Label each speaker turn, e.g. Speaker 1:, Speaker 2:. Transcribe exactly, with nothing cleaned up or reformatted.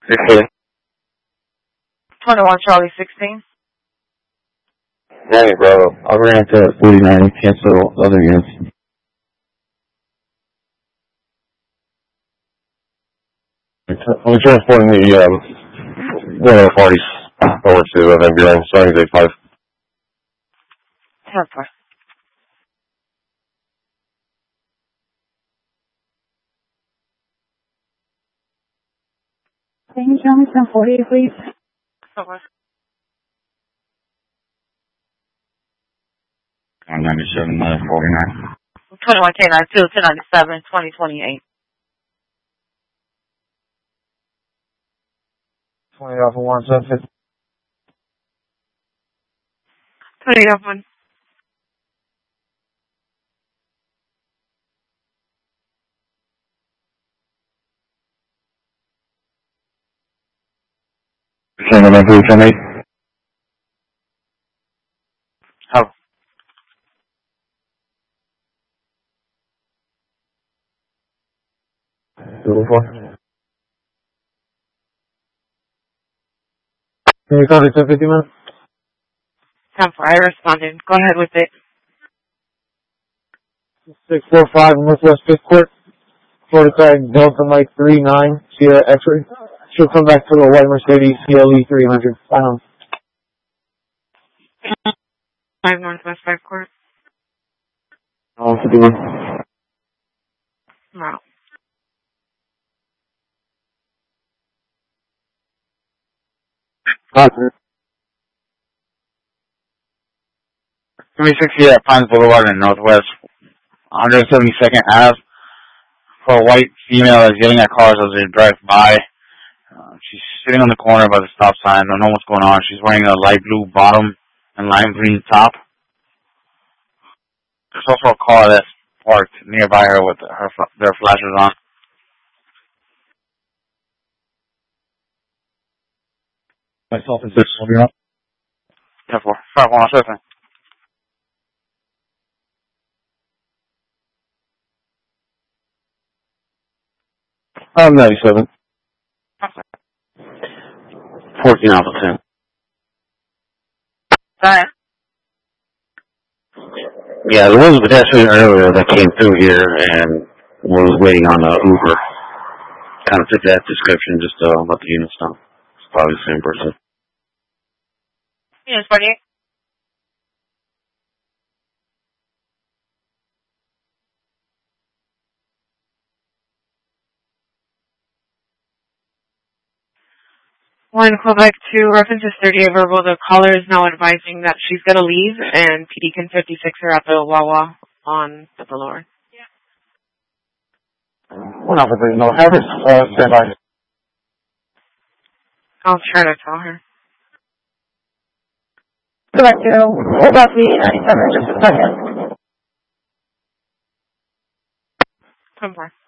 Speaker 1: sixteen.
Speaker 2: twenty-one Charlie sixteen.
Speaker 1: Hey, bro. I ran to forty-nine and cancel other units. I'm transporting the, um, one of the parties over to uh, Van Buren, starting day five.
Speaker 2: ten four.
Speaker 3: Can you show me ten forty, please?
Speaker 2: Okay.
Speaker 1: one ninety-seven, forty-nine.
Speaker 2: twenty-one K ninety-two, ten ninety-seven, twenty twenty-eight.
Speaker 1: twenty off of one seven fifty.
Speaker 2: twenty off one.
Speaker 1: Send them in, please, send eight. How? Two four. Can you call it ten fifty, man?
Speaker 2: ten four. I responded. Go ahead with it.
Speaker 1: six four five Northwest fifth Court. Florida tag Delta Mike three nine Sierra X-ray. She'll come back to the white Mercedes C L E three hundred. Um,
Speaker 2: five Northwest five Court.
Speaker 1: Oh, fifty-one.
Speaker 2: No.
Speaker 1: three sixty at Pines Boulevard in Northwest, one seventy-second Ave. For a white female that's yelling at cars as they drive by. Uh, she's sitting on the corner by the stop sign. I don't know what's going on. She's wearing a light blue bottom and lime green top. There's also a car that's parked nearby her with her their flashers on. Myself is this. Will be up. ten four. five one seven. I'm ninety-seven. fourteen off of ten.
Speaker 2: Alright.
Speaker 1: Yeah, there was a pedestrian earlier that came through here and was waiting on the Uber. Kind of fit that description, just uh, let the units know. It's probably the same person.
Speaker 2: Yes, forty-eight. One call back to references thirty-eight verbal. The caller is now advising that she's going to leave, and P D can fifty-six her at the Wawa on the boulevard.
Speaker 1: Yeah. One off of three, no, have her uh, stand by.
Speaker 2: I'll try to tell her.
Speaker 3: Go back to, what about the ninety-seven, just a second.
Speaker 2: Come on.